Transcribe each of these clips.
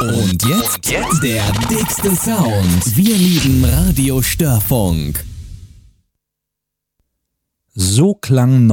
Und jetzt der dickste Sound. Wir lieben Radio Störfunk. So klang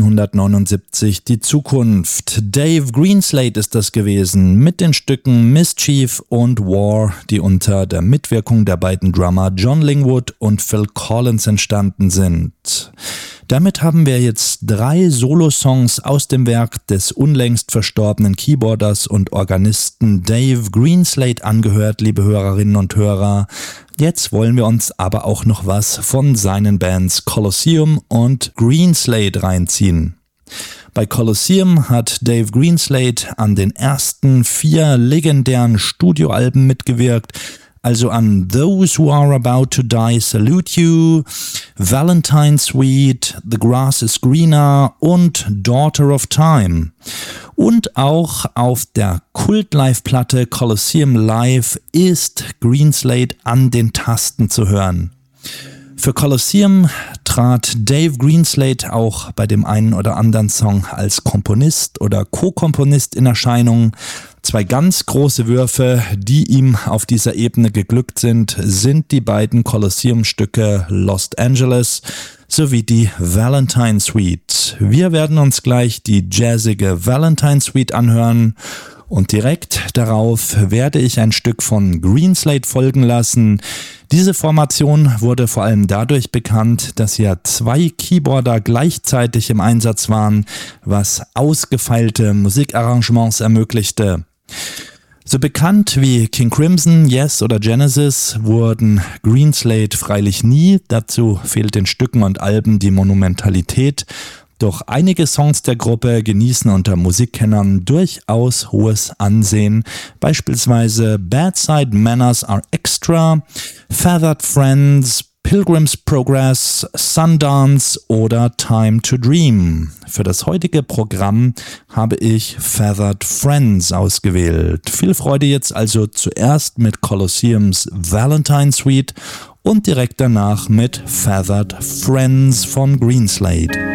1979 die Zukunft. Dave Greenslade ist das gewesen, mit den Stücken Mischief und War, die unter der Mitwirkung der beiden Drummer John Lingwood und Phil Collins entstanden sind. Damit haben wir jetzt 3 Solo-Songs aus dem Werk des unlängst verstorbenen Keyboarders und Organisten Dave Greenslade angehört, liebe Hörerinnen und Hörer. Jetzt wollen wir uns aber auch noch was von seinen Bands Colosseum und Greenslade reinziehen. Bei Colosseum hat Dave Greenslade an den ersten 4 legendären Studioalben mitgewirkt, also an Those Who Are About to Die Salute You, Valentine Suite, The Grass is Greener und Daughter of Time. Und auch auf der Kult-Live-Platte Colosseum Live ist Greenslade an den Tasten zu hören. Für Colosseum trat Dave Greenslade auch bei dem einen oder anderen Song als Komponist oder Co-Komponist in Erscheinung. 2 ganz große Würfe, die ihm auf dieser Ebene geglückt sind die beiden Colosseum-Stücke Los Angeles sowie die Valentine Suite. Wir werden uns gleich die jazzige Valentine Suite anhören und direkt darauf werde ich ein Stück von Greenslade folgen lassen. Diese Formation wurde vor allem dadurch bekannt, dass hier 2 Keyboarder gleichzeitig im Einsatz waren, was ausgefeilte Musikarrangements ermöglichte. So bekannt wie King Crimson, Yes oder Genesis wurden Greenslade freilich nie, dazu fehlt den Stücken und Alben die Monumentalität. Doch einige Songs der Gruppe genießen unter Musikkennern durchaus hohes Ansehen, beispielsweise Bad Side Manners Are Extra, Feathered Friends, Pilgrim's Progress, Sundance oder Time to Dream. Für das heutige Programm habe ich Feathered Friends ausgewählt. Viel Freude jetzt also zuerst mit Colosseums Valentine Suite und direkt danach mit Feathered Friends von Greenslade.